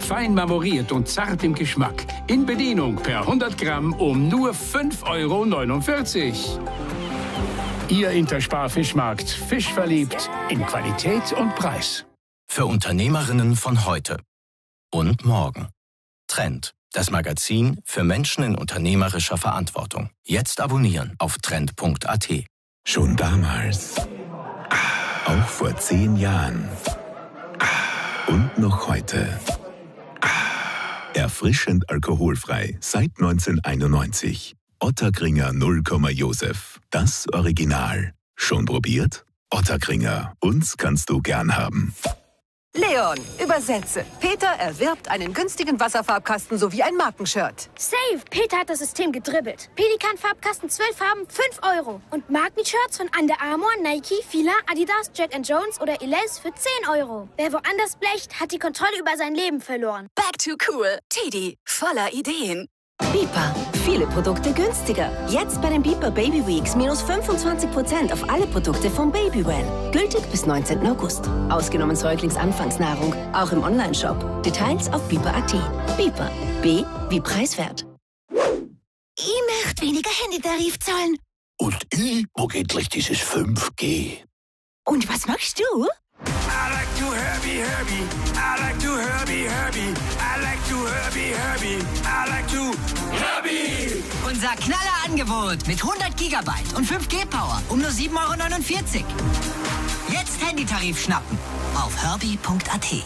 fein marmoriert und zart im Geschmack. In Bedienung per 100 Gramm um nur 5,49 €. Ihr Interspar-Fischmarkt. Fisch verliebt in Qualität und Preis. Für Unternehmerinnen von heute und morgen. Trend, das Magazin für Menschen in unternehmerischer Verantwortung. Jetzt abonnieren auf trend.at. Schon damals. Auch vor 10 Jahren. Und noch heute. Erfrischend alkoholfrei seit 1991. Ottakringer 0, Josef. Das Original. Schon probiert? Ottakringer. Uns kannst du gern haben. Leon, übersetze. Peter erwirbt einen günstigen Wasserfarbkasten sowie ein Markenshirt. Safe! Peter hat das System gedribbelt. Pelikan-Farbkasten 12 Farben, 5 €. Und Markenshirts von Under Armour, Nike, Fila, Adidas, Jack & Jones oder Elias für 10 €. Wer woanders blecht, hat die Kontrolle über sein Leben verloren. Back to cool. Teddy, voller Ideen. Beeper. Viele Produkte günstiger. Jetzt bei den Beeper Baby Weeks minus 25% auf alle Produkte vom Babywell. Gültig bis 19. August. Ausgenommen Säuglingsanfangsnahrung. Auch im Onlineshop. Details auf beeper.at. Beeper. B wie preiswert. Ich möchte weniger Handytarif zahlen. Und wo geht gleich dieses 5G? Und was machst du? I like to Herbie. I like to Herbie. I like to Herbie. I like to Herbie. Unser Knallerangebot mit 100 GB und 5G-Power um nur 7,49 €. Jetzt Handytarif schnappen auf herbie.at.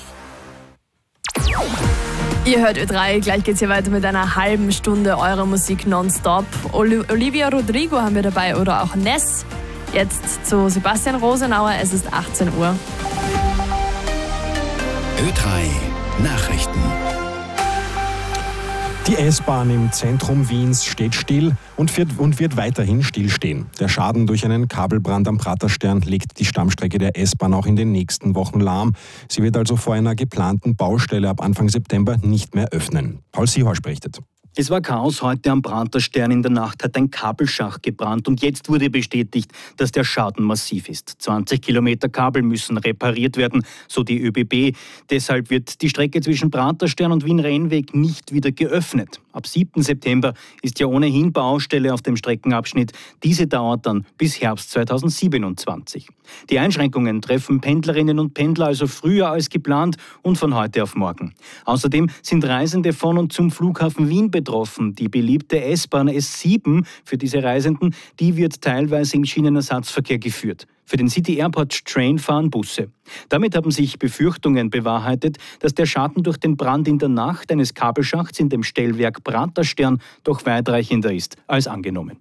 Ihr hört Ö3, gleich geht's hier weiter mit einer halben Stunde eurer Musik nonstop. Olivia Rodrigo haben wir dabei oder auch Ness. Jetzt zu Sebastian Rosenauer, es ist 18 Uhr. Ö3 Nachrichten. Die S-Bahn im Zentrum Wiens steht still und wird weiterhin stillstehen. Der Schaden durch einen Kabelbrand am Praterstern legt die Stammstrecke der S-Bahn auch in den nächsten Wochen lahm. Sie wird also vor einer geplanten Baustelle ab Anfang September nicht mehr öffnen. Paul Siehorst berichtet. Es war Chaos heute am Praterstern. In der Nacht hat ein Kabelschacht gebrannt und jetzt wurde bestätigt, dass der Schaden massiv ist. 20 Kilometer Kabel müssen repariert werden, so die ÖBB. Deshalb wird die Strecke zwischen Praterstern und Wien-Rennweg nicht wieder geöffnet. Ab 7. September ist ja ohnehin Baustelle auf dem Streckenabschnitt. Diese dauert dann bis Herbst 2027. Die Einschränkungen treffen Pendlerinnen und Pendler also früher als geplant und von heute auf morgen. Außerdem sind Reisende von und zum Flughafen Wien betroffen. Die beliebte S-Bahn S7 für diese Reisenden, die wird teilweise im Schienenersatzverkehr geführt. Für den City Airport Train fahren Busse. Damit haben sich Befürchtungen bewahrheitet, dass der Schaden durch den Brand in der Nacht eines Kabelschachts in dem Stellwerk Praterstern doch weitreichender ist als angenommen.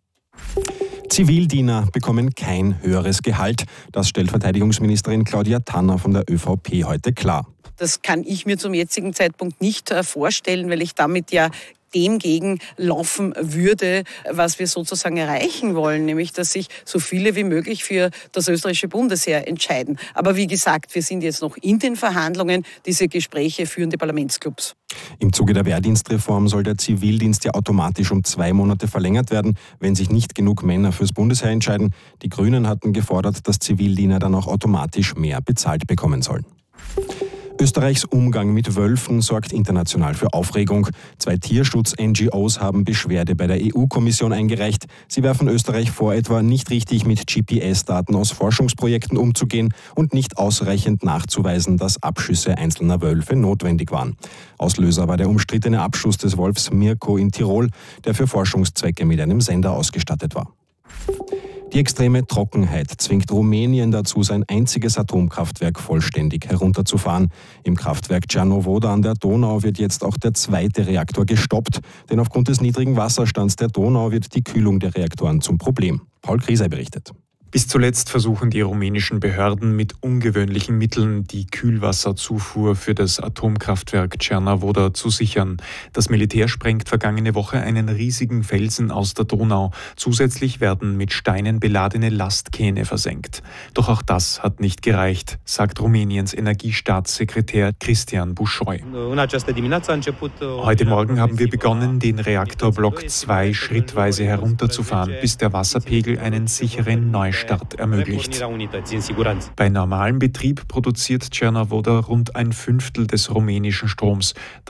Zivildiener bekommen kein höheres Gehalt. Das stellt Verteidigungsministerin Claudia Tanner von der ÖVP heute klar. Das kann ich mir zum jetzigen Zeitpunkt nicht vorstellen, weil ich damit ja dem gegenlaufen würde, was wir sozusagen erreichen wollen, nämlich dass sich so viele wie möglich für das österreichische Bundesheer entscheiden. Aber wie gesagt, wir sind jetzt noch in den Verhandlungen. Diese Gespräche führen die Parlamentsclubs. Im Zuge der Wehrdienstreform soll der Zivildienst ja automatisch um 2 Monate verlängert werden, wenn sich nicht genug Männer fürs Bundesheer entscheiden. Die Grünen hatten gefordert, dass Zivildiener dann auch automatisch mehr bezahlt bekommen sollen. Österreichs Umgang mit Wölfen sorgt international für Aufregung. 2 Tierschutz-NGOs haben Beschwerde bei der EU-Kommission eingereicht. Sie werfen Österreich vor, etwa nicht richtig mit GPS-Daten aus Forschungsprojekten umzugehen und nicht ausreichend nachzuweisen, dass Abschüsse einzelner Wölfe notwendig waren. Auslöser war der umstrittene Abschuss des Wolfs Mirko in Tirol, der für Forschungszwecke mit einem Sender ausgestattet war. Die extreme Trockenheit zwingt Rumänien dazu, sein einziges Atomkraftwerk vollständig herunterzufahren. Im Kraftwerk Cernavodă an der Donau wird jetzt auch der 2. Reaktor gestoppt, denn aufgrund des niedrigen Wasserstands der Donau wird die Kühlung der Reaktoren zum Problem. Paul Griesei berichtet. Bis zuletzt versuchen die rumänischen Behörden mit ungewöhnlichen Mitteln die Kühlwasserzufuhr für das Atomkraftwerk Cernavodă zu sichern. Das Militär sprengt vergangene Woche einen riesigen Felsen aus der Donau. Zusätzlich werden mit Steinen beladene Lastkähne versenkt. Doch auch das hat nicht gereicht, sagt Rumäniens Energiestaatssekretär Cristian Bușoi. Heute Morgen haben wir begonnen, den Reaktorblock 2 schrittweise herunterzufahren, bis der Wasserpegel einen sicheren Neustart ermöglicht. Bei normalem Betrieb produziert Cernavodă rund 1/5 des rumänischen Stroms.